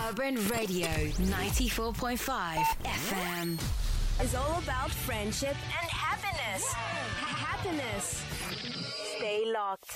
Urban Radio 94.5 FM is all about friendship and happiness. Happiness. Stay locked.